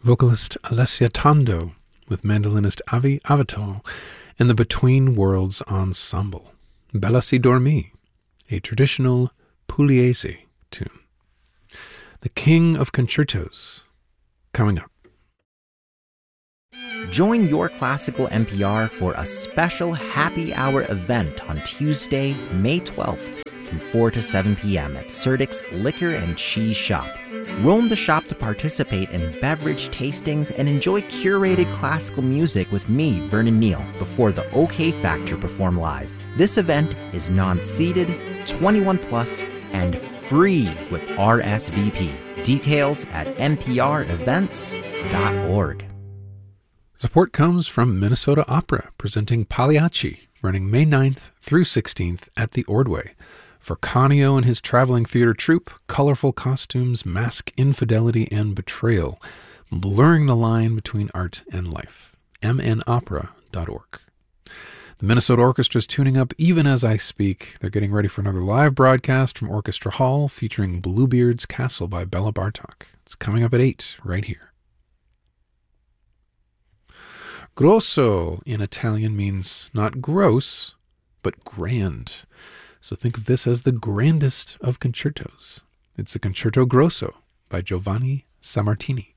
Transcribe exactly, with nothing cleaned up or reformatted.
vocalist Alessia Tondo with mandolinist Avi Avital and the Between Worlds Ensemble. Bella si dormi, a traditional Pugliese tune. The King of Concertos, coming up. Join Your Classical N P R for a special happy hour event on Tuesday, May twelfth from four to seven p.m. at Serdik's Liquor and Cheese Shop. Roam the shop to participate in beverage tastings and enjoy curated classical music with me, Vernon Neal, before the OK Factor perform live. This event is non-seated, twenty-one plus, and free with R S V P. Details at n p r events dot org. Support comes from Minnesota Opera, presenting Pagliacci, running May ninth through sixteenth at the Ordway. For Canio and his traveling theater troupe, colorful costumes mask infidelity and betrayal, blurring the line between art and life. m n opera dot org. The Minnesota Orchestra is tuning up even as I speak. They're getting ready for another live broadcast from Orchestra Hall featuring Bluebeard's Castle by Bela Bartok. It's coming up at eight right here. Grosso in Italian means not gross, but grand. So think of this as the grandest of concertos. It's the Concerto Grosso by Giovanni Sammartini.